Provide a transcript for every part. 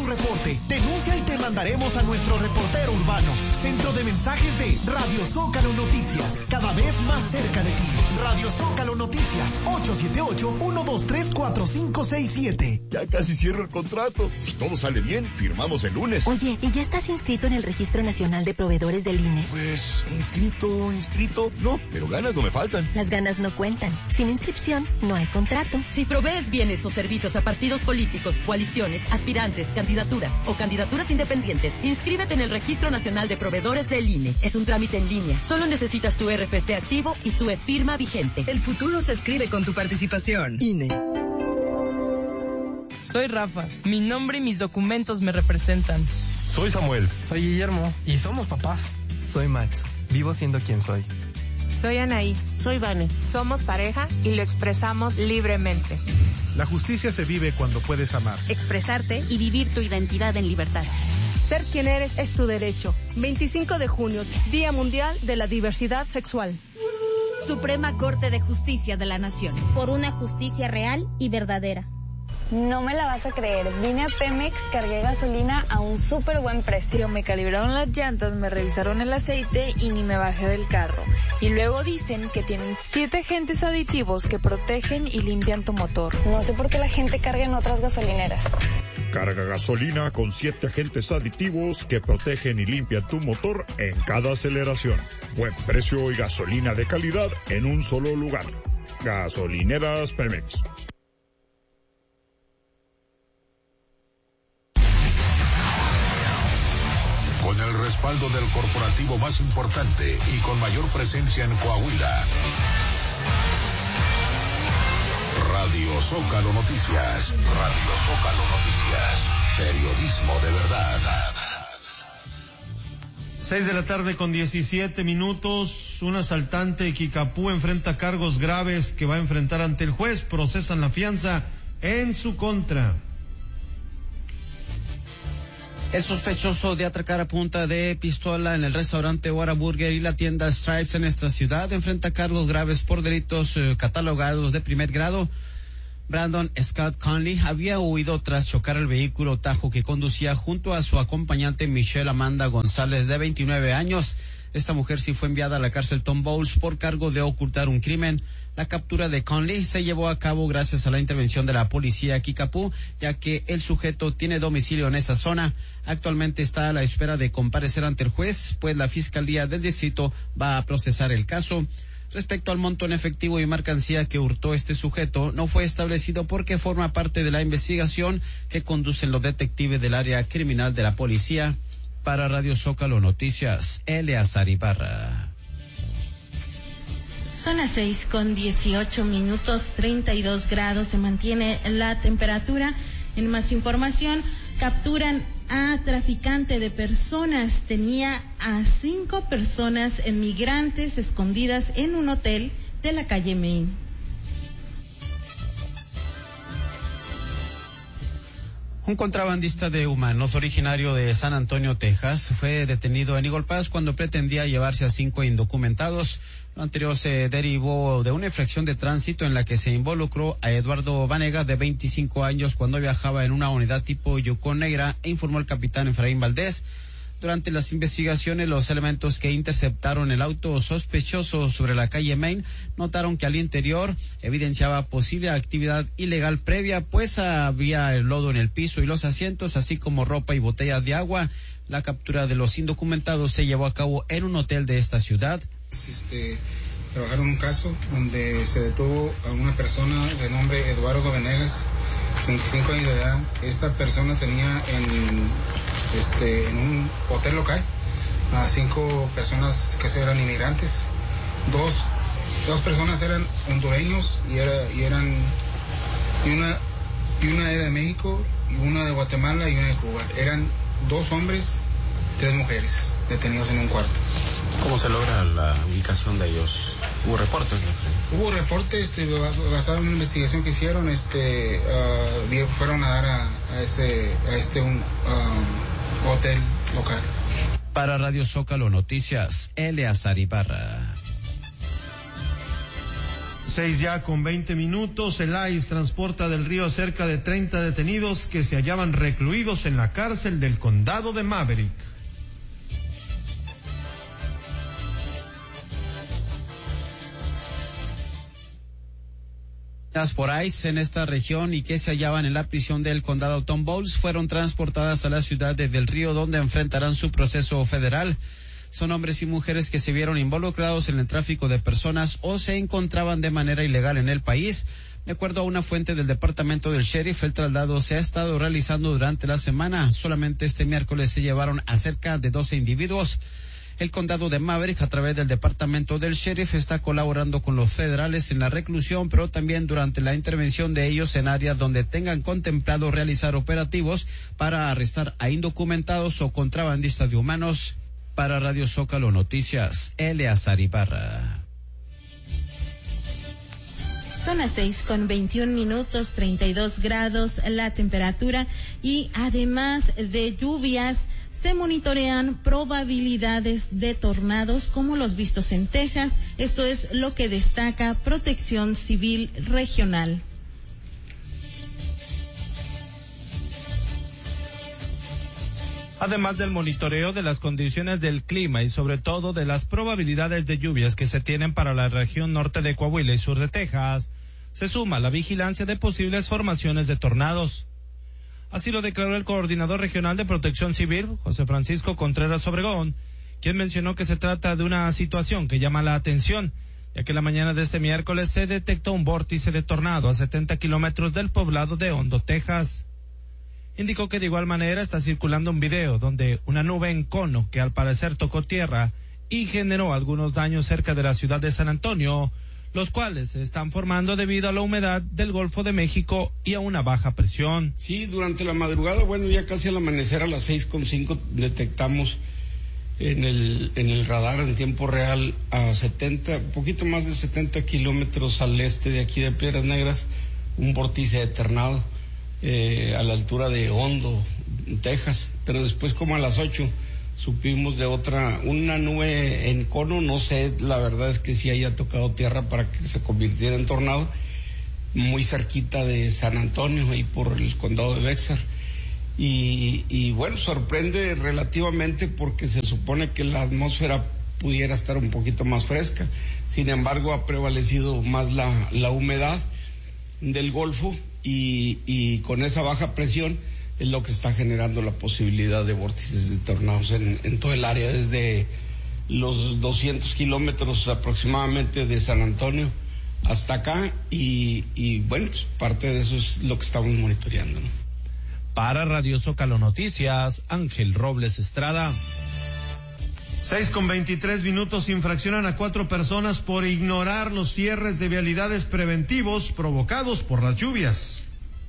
reporte. Denuncia y te mandaremos a nuestro reportero urbano. Centro de mensajes de Radio Zócalo Noticias. Cada vez más cerca de ti. Radio Zócalo Noticias. 878-123-4567. Ya casi cierro el contrato. Si todo sale bien, firmamos el lunes. Oye, ¿y ya estás inscrito en el Registro Nacional de Proveedores del INE? Pues, inscrito, no, pero ganas no me faltan. Las ganas no cuentan. Sin inscripción, no hay contrato. Si provees bienes o servicios a partidos políticos, coaliciones, aspirantes, candidaturas o candidaturas independientes, inscríbete en el Registro Nacional de Proveedores del INE. Es un trámite en línea. Solo necesitas tu RFC activo y tu e-firma vigente. El futuro se escribe con tu participación. INE. Soy Rafa. Mi nombre y mis documentos me representan. Soy Samuel. Soy Guillermo. Y somos papás. Soy Max. Vivo siendo quien soy. Soy Anaí. Soy Vane. Somos pareja y lo expresamos libremente. La justicia se vive cuando puedes amar. Expresarte y vivir tu identidad en libertad. Ser quien eres es tu derecho. 25 de junio, Día Mundial de la Diversidad Sexual. Suprema Corte de Justicia de la Nación. Por una justicia real y verdadera. No me la vas a creer, vine a Pemex, cargué gasolina a un súper buen precio. Me calibraron las llantas, me revisaron el aceite y ni me bajé del carro. Y luego dicen que tienen 7 agentes aditivos que protegen y limpian tu motor. No sé por qué la gente carga en otras gasolineras. Carga gasolina con 7 agentes aditivos que protegen y limpian tu motor en cada aceleración. Buen precio y gasolina de calidad en un solo lugar. Gasolineras Pemex. Con el respaldo del corporativo más importante y con mayor presencia en Coahuila. Radio Zócalo Noticias. Radio Zócalo Noticias. Periodismo de verdad. 6:17 p.m. Un asaltante de Quicapú enfrenta cargos graves que va a enfrentar ante el juez. Procesan la fianza en su contra. El sospechoso de atracar a punta de pistola en el restaurante Whataburger y la tienda Stripes en esta ciudad enfrenta cargos graves por delitos catalogados de primer grado. Brandon Scott Conley había huido tras chocar el vehículo Tajo que conducía junto a su acompañante Michelle Amanda González, de 29 años. Esta mujer sí fue enviada a la cárcel Tom Bowles por cargo de ocultar un crimen. La captura de Conley se llevó a cabo gracias a la intervención de la policía Quicapú, ya que el sujeto tiene domicilio en esa zona. Actualmente está a la espera de comparecer ante el juez, pues la Fiscalía del Distrito va a procesar el caso. Respecto al monto en efectivo y mercancía que hurtó este sujeto, no fue establecido porque forma parte de la investigación que conducen los detectives del área criminal de la policía. Para Radio Zócalo Noticias, Eleazar Ibarra. Son las 6:18 p.m, 32 grados, se mantiene la temperatura. En más información, capturan a traficante de personas. Tenía a 5 personas migrantes escondidas en un hotel de la calle Main. Un contrabandista de humanos originario de San Antonio, Texas, fue detenido en Eagle Pass cuando pretendía llevarse a 5 indocumentados. Lo anterior se derivó de una infracción de tránsito en la que se involucró a Eduardo Vanegas, de 25 años, cuando viajaba en una unidad tipo Yukon Negra, informó el capitán Efraín Valdés. Durante las investigaciones, los elementos que interceptaron el auto sospechoso sobre la calle Main notaron que al interior evidenciaba posible actividad ilegal previa, pues había el lodo en el piso y los asientos, así como ropa y botellas de agua. La captura de los indocumentados se llevó a cabo en un hotel de esta ciudad. Trabajaron un caso donde se detuvo a una persona de nombre Eduardo Venegas, 25 años de edad. Esta persona tenía en un hotel local a 5 personas que eran inmigrantes. Dos personas eran hondureños y una era de México, y una de Guatemala y una de Cuba. Eran 2 hombres, 3 mujeres detenidos en un cuarto. ¿Cómo se logra la ubicación de ellos? ¿Hubo reportes? Hubo reportes basado en una investigación que hicieron. Fueron a dar a un hotel local. Para Radio Zócalo Noticias, Eleazar Ibarra. 6:20. El ICE transporta del Río a cerca de 30 detenidos que se hallaban recluidos en la cárcel del condado de Maverick. Por ICE en esta región y que se hallaban en la prisión del condado Tom Bowles fueron transportadas a la ciudad de Del Río, donde enfrentarán su proceso federal. Son hombres y mujeres que se vieron involucrados en el tráfico de personas o se encontraban de manera ilegal en el país. De acuerdo a una fuente del departamento del sheriff, el traslado se ha estado realizando durante la semana. Solamente este miércoles se llevaron a cerca de 12 individuos. El condado de Maverick, a través del departamento del sheriff, está colaborando con los federales en la reclusión, pero también durante la intervención de ellos en áreas donde tengan contemplado realizar operativos para arrestar a indocumentados o contrabandistas de humanos. Para Radio Zócalo Noticias, Eleazar Ibarra. Son las 6:21, 32 grados la temperatura y además de lluvias, se monitorean probabilidades de tornados como los vistos en Texas. Esto es lo que destaca Protección Civil Regional. Además del monitoreo de las condiciones del clima y sobre todo de las probabilidades de lluvias que se tienen para la región norte de Coahuila y sur de Texas, se suma la vigilancia de posibles formaciones de tornados. Así lo declaró el coordinador regional de Protección Civil, José Francisco Contreras Obregón, quien mencionó que se trata de una situación que llama la atención, ya que la mañana de este miércoles se detectó un vórtice de tornado a 70 kilómetros del poblado de Hondo, Texas. Indicó que de igual manera está circulando un video donde una nube en cono que al parecer tocó tierra y generó algunos daños cerca de la ciudad de San Antonio, los cuales se están formando debido a la humedad del Golfo de México y a una baja presión. Sí, durante la madrugada, ya casi al amanecer a las 6:05 detectamos en el radar en tiempo real a poquito más de 70 kilómetros al este de aquí de Piedras Negras, un vórtice de tornado a la altura de Hondo, Texas, pero después como a las 8 supimos de una nube en cono, no sé, la verdad es que sí haya tocado tierra para que se convirtiera en tornado, muy cerquita de San Antonio, ahí por el condado de Bexar. Y sorprende relativamente porque se supone que la atmósfera pudiera estar un poquito más fresca. Sin embargo, ha prevalecido más la humedad del Golfo y con esa baja presión es lo que está generando la posibilidad de vórtices de tornados en todo el área, desde los 200 kilómetros aproximadamente de San Antonio hasta acá y parte de eso es lo que estamos monitoreando, ¿no? Para Radio Zócalo Noticias, Ángel Robles Estrada. 6:23. Infraccionan a 4 personas por ignorar los cierres de vialidades preventivos provocados por las lluvias.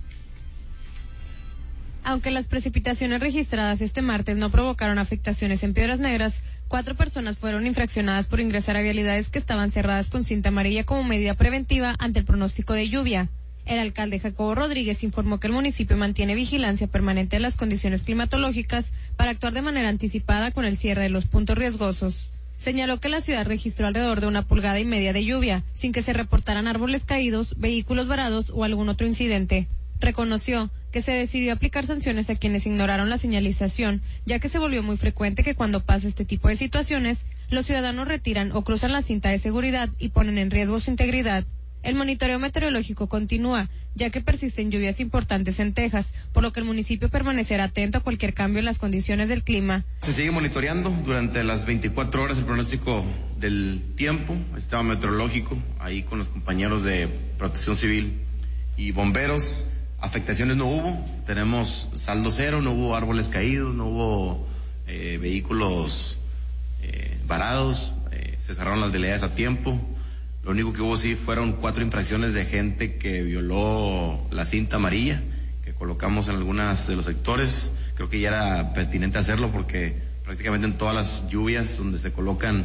Aunque las precipitaciones registradas este martes no provocaron afectaciones en Piedras Negras, 4 personas fueron infraccionadas por ingresar a vialidades que estaban cerradas con cinta amarilla como medida preventiva ante el pronóstico de lluvia. El alcalde Jacobo Rodríguez informó que el municipio mantiene vigilancia permanente de las condiciones climatológicas para actuar de manera anticipada con el cierre de los puntos riesgosos. Señaló que la ciudad registró alrededor de 1,5 pulgadas de lluvia, sin que se reportaran árboles caídos, vehículos varados o algún otro incidente. Reconoció que se decidió aplicar sanciones a quienes ignoraron la señalización, ya que se volvió muy frecuente que cuando pasa este tipo de situaciones, los ciudadanos retiran o cruzan la cinta de seguridad y ponen en riesgo su integridad. El monitoreo meteorológico continúa, ya que persisten lluvias importantes en Texas, por lo que el municipio permanecerá atento a cualquier cambio en las condiciones del clima. Se sigue monitoreando durante las 24 horas el pronóstico del tiempo, el sistema meteorológico, ahí con los compañeros de Protección Civil y bomberos. Afectaciones no hubo, tenemos saldo cero, no hubo árboles caídos, no hubo vehículos varados, se cerraron las vialidades a tiempo. Lo único que hubo sí fueron 4 infracciones de gente que violó la cinta amarilla que colocamos en algunos de los sectores. Creo que ya era pertinente hacerlo porque prácticamente en todas las lluvias donde se colocan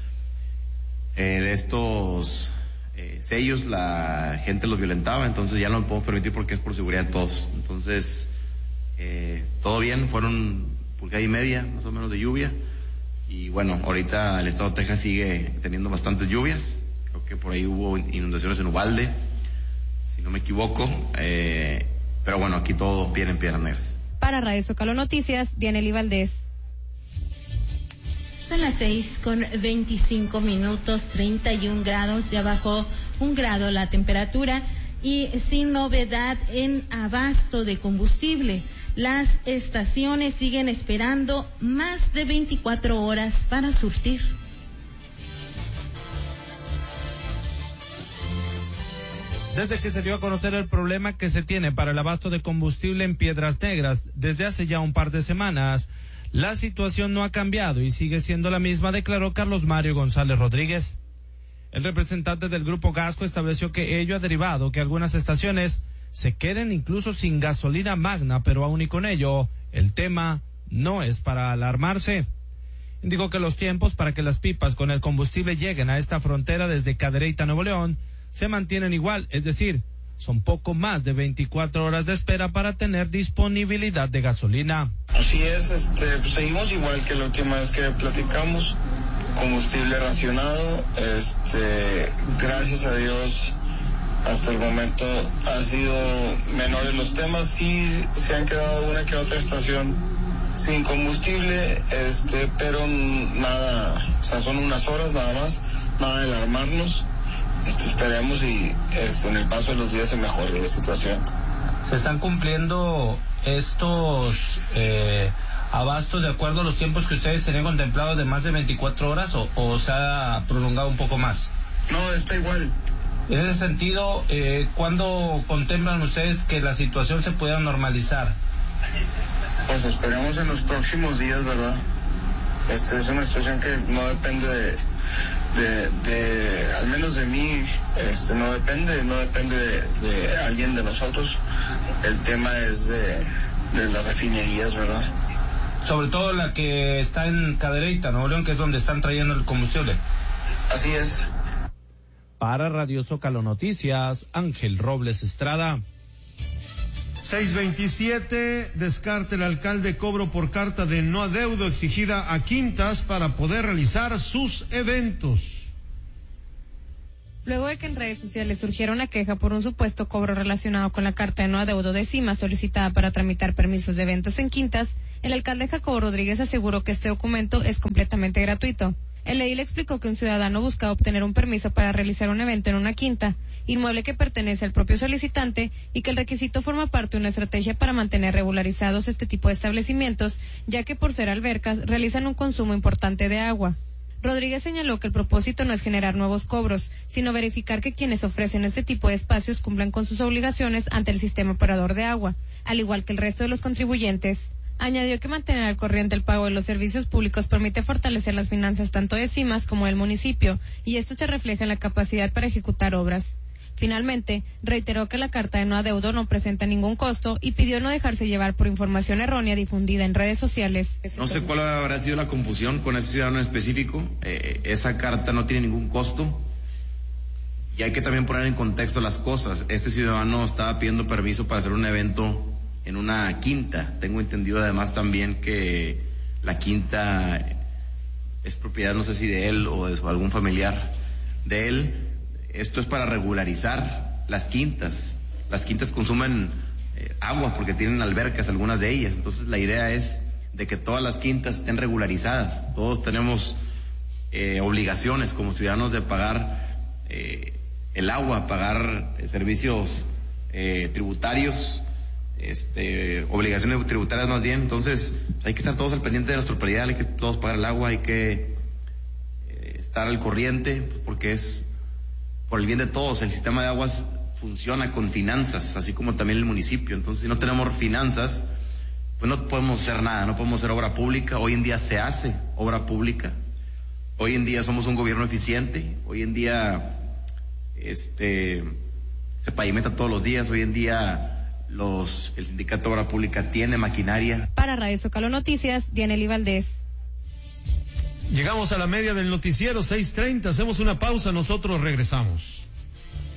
estos sellos la gente los violentaba, entonces ya no lo podemos permitir porque es por seguridad de todos. Entonces todo bien, fueron 1,5 pulgadas más o menos de lluvia y ahorita el estado de Texas sigue teniendo bastantes lluvias creo que por ahí hubo inundaciones en Ubalde, si no me equivoco, pero bueno, aquí todo bien en Piedras Negras. Para Radio Zócalo Noticias, Dianely Valdés. Son las 6:25, 31 grados, ya bajó 1 grado la temperatura y sin novedad en abasto de combustible. Las estaciones siguen esperando más de 24 horas para surtir. Desde que se dio a conocer el problema que se tiene para el abasto de combustible en Piedras Negras desde hace ya un par de semanas, la situación no ha cambiado y sigue siendo la misma, declaró Carlos Mario González Rodríguez. El representante del Grupo Gasco estableció que ello ha derivado que algunas estaciones se queden incluso sin gasolina magna, pero aún y con ello, el tema no es para alarmarse. Indicó que los tiempos para que las pipas con el combustible lleguen a esta frontera desde Cadereyta, Nuevo León, se mantienen igual, es decir, son poco más de 24 horas de espera para tener disponibilidad de gasolina. Así es, pues seguimos igual que la última vez que platicamos, combustible racionado, gracias a Dios hasta el momento han sido menores los temas, sí se han quedado una que otra estación sin combustible, pero nada, o sea, son unas horas nada más, nada de alarmarnos. Esperemos y en el paso de los días se mejore la situación. ¿Se están cumpliendo estos abastos de acuerdo a los tiempos que ustedes tenían contemplados de más de 24 horas o se ha prolongado un poco más? No, está igual. En ese sentido, ¿cuándo contemplan ustedes que la situación se pueda normalizar? Pues esperemos en los próximos días, ¿verdad? Es una situación que no depende de al menos de mí, no depende de alguien de nosotros. El tema es de las refinerías, ¿verdad? Sobre todo la que está en Cadereyta, Nuevo León, que es donde están trayendo el combustible. Así es. Para Radio Zócalo Noticias, Ángel Robles Estrada. 6:27, descarte el alcalde cobro por carta de no adeudo exigida a Quintas para poder realizar sus eventos. Luego de que en redes sociales surgiera una queja por un supuesto cobro relacionado con la carta de no adeudo de CIMA solicitada para tramitar permisos de eventos en Quintas, el alcalde Jacobo Rodríguez aseguró que este documento es completamente gratuito. El edil explicó que un ciudadano buscaba obtener un permiso para realizar un evento en una quinta, inmueble que pertenece al propio solicitante, y que el requisito forma parte de una estrategia para mantener regularizados este tipo de establecimientos, ya que por ser albercas realizan un consumo importante de agua. Rodríguez señaló que el propósito no es generar nuevos cobros, sino verificar que quienes ofrecen este tipo de espacios cumplan con sus obligaciones ante el sistema operador de agua, al igual que el resto de los contribuyentes. Añadió que mantener al corriente el pago de los servicios públicos permite fortalecer las finanzas tanto de CIMAS como del municipio, y esto se refleja en la capacidad para ejecutar obras. Finalmente, reiteró que la carta de no adeudo no presenta ningún costo y pidió no dejarse llevar por información errónea difundida en redes sociales. No sé cuál habrá sido la confusión con ese ciudadano en específico. Esa carta no tiene ningún costo y hay que también poner en contexto las cosas. Este ciudadano estaba pidiendo permiso para hacer un evento en una quinta. Tengo entendido además también que la quinta es propiedad, no sé si de él o de algún familiar de él. Esto es para regularizar las quintas. Las quintas consumen agua porque tienen albercas, algunas de ellas. Entonces la idea es de que todas las quintas estén regularizadas. Todos tenemos obligaciones como ciudadanos de pagar el agua, pagar servicios tributarios, obligaciones tributarias más bien. Entonces hay que estar todos al pendiente de nuestro predial, hay que todos pagar el agua, hay que estar al corriente porque es por el bien de todos. El sistema de aguas funciona con finanzas, así como también el municipio. Entonces si no tenemos finanzas, pues no podemos hacer nada, no podemos hacer obra pública. Hoy en día se hace obra pública, hoy en día somos un gobierno eficiente, hoy en día se pavimenta todos los días, hoy en día el sindicato de obra pública tiene maquinaria. Para Radio Zócalo Noticias, Dianely Valdés. Llegamos a la media del noticiero, 6:30, hacemos una pausa, nosotros regresamos.